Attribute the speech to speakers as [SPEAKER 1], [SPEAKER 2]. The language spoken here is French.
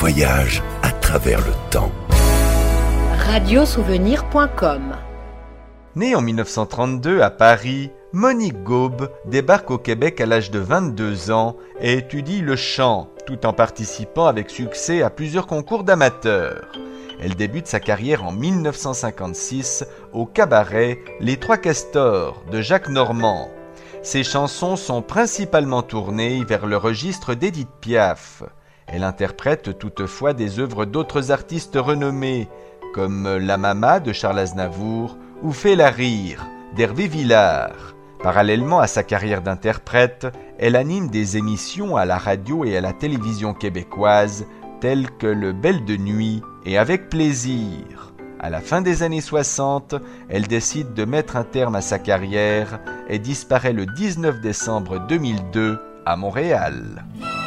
[SPEAKER 1] voyage à travers le temps.
[SPEAKER 2] Radiosouvenir.com.
[SPEAKER 3] Née en 1932 à Paris, Monique Gaube débarque au Québec à l'âge de 22 ans et étudie le chant, tout en participant avec succès à plusieurs concours d'amateurs. Elle débute sa carrière en 1956 au cabaret Les Trois Castors de Jacques Normand. Ses chansons sont principalement tournées vers le registre d'Édith Piaf. Elle interprète toutefois des œuvres d'autres artistes renommés, comme La Mama de Charles Aznavour ou Fais-la rire d'Hervé Villard. Parallèlement à sa carrière d'interprète, elle anime des émissions à la radio et à la télévision québécoise, telles que Le Belle de Nuit et Avec plaisir. À la fin des années 60, elle décide de mettre un terme à sa carrière et disparaît le 19 décembre 2002 à Montréal.